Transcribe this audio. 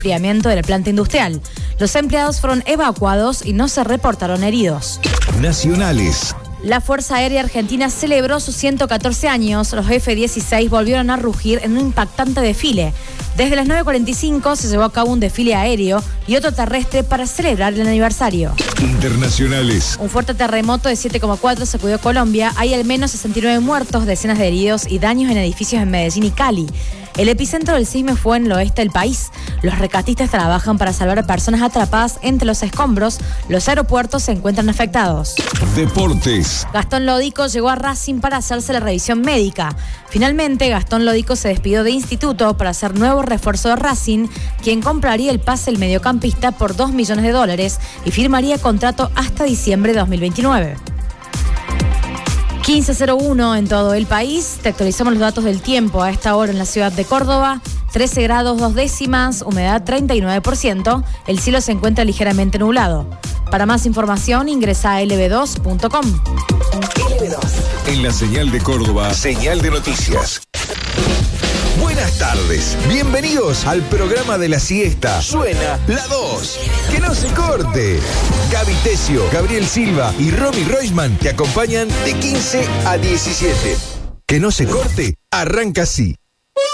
enfriamiento de la planta industrial. Los empleados fueron evacuados y no se reportaron heridos. Nacionales. La Fuerza Aérea Argentina celebró sus 114 años. Los F-16 volvieron a rugir en un impactante desfile. Desde las 9:45 se llevó a cabo un desfile aéreo y otro terrestre para celebrar el aniversario. Internacionales. Un fuerte terremoto de 7,4 sacudió Colombia. Hay al menos 69 muertos, decenas de heridos y daños en edificios en Medellín y Cali. El epicentro del sismo fue en el oeste del país. Los rescatistas trabajan para salvar a personas atrapadas entre los escombros. Los aeropuertos se encuentran afectados. Deportes. Gastón Lodico llegó a Racing para hacerse la revisión médica. Finalmente, Gastón Lodico se despidió de Instituto para hacer nuevo refuerzo de Racing, quien compraría el pase del mediocampista por $2 millones y firmaría contrato hasta diciembre de 2029. 15:01 en todo el país. Te actualizamos los datos del tiempo a esta hora en la ciudad de Córdoba. 13 grados 2 décimas, humedad 39%. El cielo se encuentra ligeramente nublado. Para más información ingresa a lb2.com. En la señal de Córdoba, señal de noticias. Buenas tardes, bienvenidos al programa de la siesta. Suena la 2. Que no se corte. Gaby Tesio, Gabriel Silva y Romy Roisman te acompañan de 15 a 17. Que no se corte, arranca así.